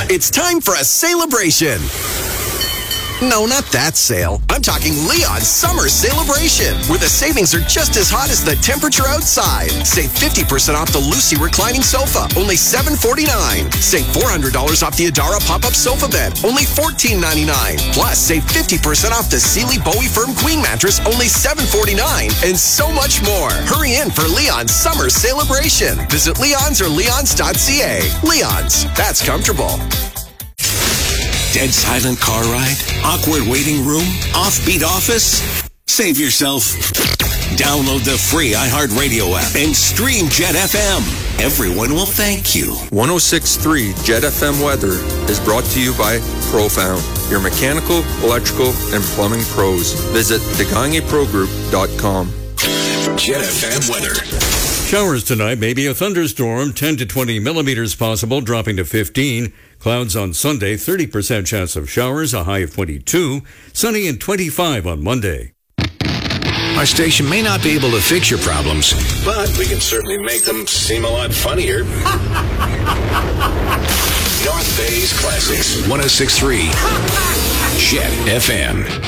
It's time for a celebration. No, not that sale. I'm talking Leon's Summer Celebration, where the savings are just as hot as the temperature outside. Save 50% off the Lucy reclining sofa, only $749. Save $400 off the Adara pop-up sofa bed, only $14.99. Plus, save 50% off the Sealy Bowie Firm Queen mattress, only $749. And so much more. Hurry in for Leon's Summer Celebration. Visit Leon's or leons.ca. Leon's, that's comfortable. Dead silent car ride? Awkward waiting room? Offbeat office? Save yourself. Download the free iHeartRadio app and stream Jet FM. Everyone will thank you. 106.3 Jet FM weather is brought to you by Profound, your mechanical, electrical, and plumbing pros. Visit DeGagneProGroup.com. Jet FM weather. Showers tonight, maybe a thunderstorm, 10 to 20 millimeters possible, dropping to 15. Clouds on Sunday, 30% chance of showers, a high of 22. Sunny and 25 on Monday. Our station may not be able to fix your problems, but we can certainly make them seem a lot funnier. North Bay's Classics, 106.3 Jet FM.